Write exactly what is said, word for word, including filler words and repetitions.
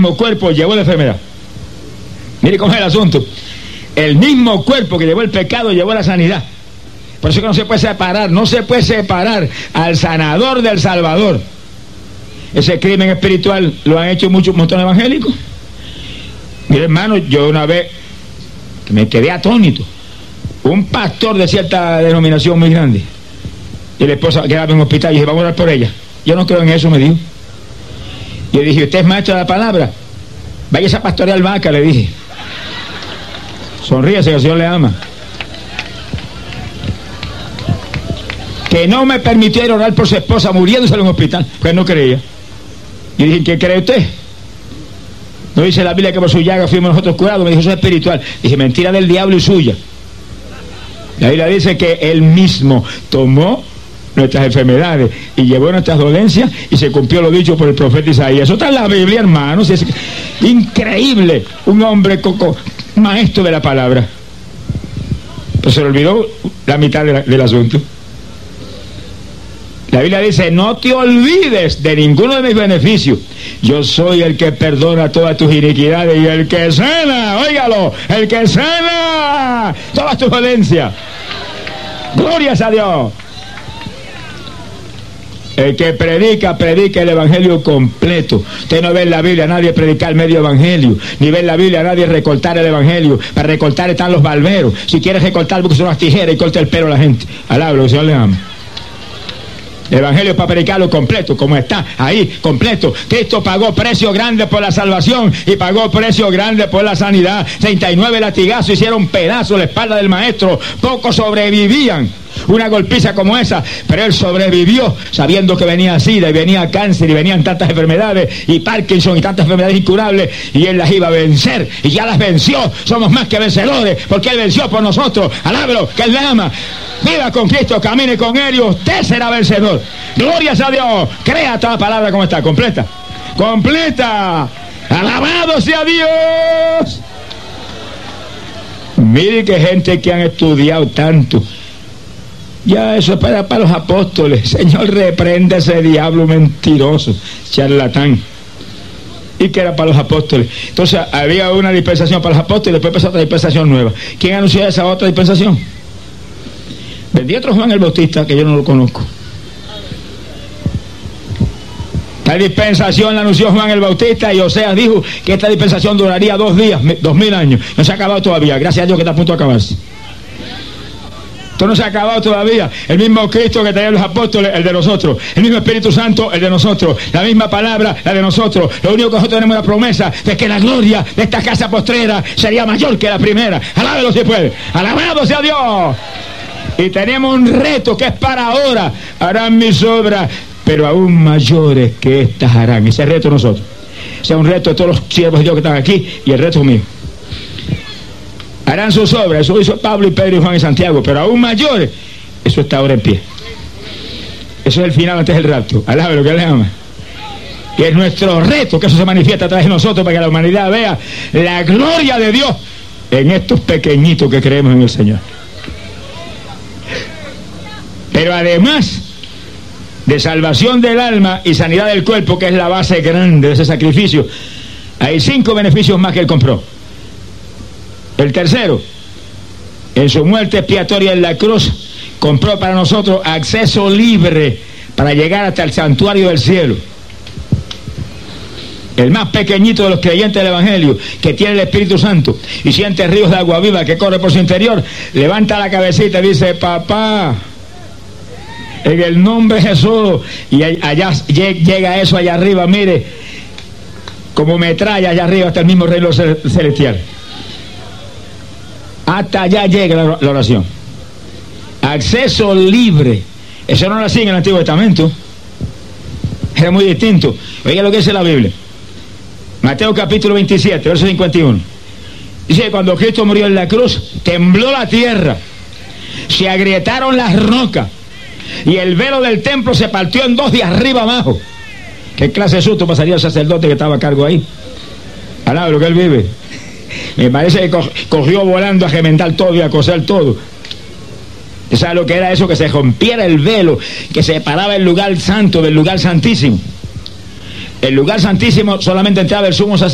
mismo cuerpo llevó la enfermedad. Mire cómo es el asunto. El mismo cuerpo que llevó el pecado llevó la sanidad. Por eso que no se puede separar, no se puede separar al sanador del Salvador. Ese crimen espiritual lo han hecho muchos montones evangélicos. Mire, hermano, yo una vez que me quedé atónito. Un pastor de cierta denominación muy grande, y la esposa quedaba en un hospital, y dije, vamos a orar por ella. Yo no creo en eso, me dijo. Yo dije, usted es maestro de la palabra, vaya a pastorear vaca, le dije. Sonríese, que el Señor le ama. Que no me permitió ir a orar por su esposa muriéndose en un hospital, pues no creía. Y dije, ¿qué cree usted? No dice la Biblia que por su llaga fuimos nosotros curados. Me dijo, eso es espiritual. Dije, mentira del diablo y suya. La Biblia dice que Él mismo tomó nuestras enfermedades y llevó nuestras dolencias, y se cumplió lo dicho por el profeta Isaías. Eso está en la Biblia, hermanos. Es increíble. Un hombre coco, maestro de la palabra. Pero se le olvidó la mitad de la, del asunto. La Biblia dice, no te olvides de ninguno de mis beneficios. Yo soy el que perdona todas tus iniquidades y el que sana, óigalo, el que sana todas tus dolencias. Glorias a Dios. El que predica, predica el evangelio completo. Usted no ve en la Biblia a nadie predicar medio evangelio, ni ve en la Biblia a nadie recortar el evangelio. Para recortar están los barberos. Si quieres recortar, busque unas tijeras y corta el pelo a la gente. Alablo, que el Señor le ama. El evangelio es para predicarlo completo, como está ahí, completo. Cristo pagó precio grande por la salvación y pagó precio grande por la sanidad. treinta y nueve latigazos hicieron pedazos la espalda del maestro. Pocos sobrevivían una golpiza como esa, pero él sobrevivió sabiendo que venía sida y venía cáncer y venían tantas enfermedades y Parkinson y tantas enfermedades incurables, y él las iba a vencer y ya las venció. Somos más que vencedores porque él venció por nosotros. Alábelo, que él le ama. Viva con Cristo, camine con él y usted será vencedor. Glorias a Dios. Crea toda palabra como está, completa, completa. Alabado sea Dios. Mire que gente que han estudiado tanto, ya eso es para, para los apóstoles. Señor, reprenda ese diablo mentiroso, charlatán. Y que era para los apóstoles. Entonces había una dispensación para los apóstoles, después empezó otra dispensación nueva. ¿Quién anunció esa otra dispensación? Vendí otro Juan el Bautista, que yo no lo conozco. Esta dispensación la anunció Juan el Bautista, y Oseas dijo que esta dispensación duraría dos días, dos mil años. No se ha acabado todavía, gracias a Dios que está a punto de acabarse. Esto no se ha acabado todavía. El mismo Cristo que tenían los apóstoles, el de nosotros. El mismo Espíritu Santo, el de nosotros. La misma palabra, la de nosotros. Lo único que nosotros tenemos la promesa es que la gloria de esta casa postrera sería mayor que la primera. Alábelo si puede. Alabado sea Dios. Y tenemos un reto que es para ahora. Harán mis obras, pero aún mayores que estas harán. Ese reto nosotros. Ese es un reto de todos los siervos de Dios que están aquí, y el reto mío. Harán sus obras, eso hizo Pablo y Pedro y Juan y Santiago, pero aún mayores. Eso está ahora en pie. Eso es el final antes del rapto. Alábelo, lo que le ama. Y es nuestro reto que eso se manifiesta a través de nosotros, para que la humanidad vea la gloria de Dios en estos pequeñitos que creemos en el Señor. Pero además de salvación del alma y sanidad del cuerpo, que es la base grande de ese sacrificio, hay cinco beneficios más que él compró. El tercero, en su muerte expiatoria en la cruz, compró para nosotros acceso libre para llegar hasta el santuario del cielo. El más pequeñito de los creyentes del Evangelio, que tiene el Espíritu Santo y siente ríos de agua viva que corre por su interior, levanta la cabecita y dice: papá, en el nombre de Jesús. Y allá llega eso allá arriba, mire, como metralla allá arriba hasta el mismo reino celestial. Hasta allá llega la, la oración. Acceso libre. Eso no lo hacía en el Antiguo Testamento. Era muy distinto. Oiga lo que dice la Biblia. Mateo capítulo veintisiete, verso cincuenta y uno. Dice que cuando Cristo murió en la cruz, tembló la tierra, se agrietaron las rocas, y el velo del templo se partió en dos de arriba abajo. ¿Qué clase de susto pasaría el sacerdote que estaba a cargo ahí? Alaba lo que él vive. Me parece que co cogió volando a gemendar todo y a coser todo. ¿Sabes lo que era eso? Que se rompiera el velo que separaba el lugar santo del lugar santísimo. El lugar santísimo solamente entraba el sumo sacerdote.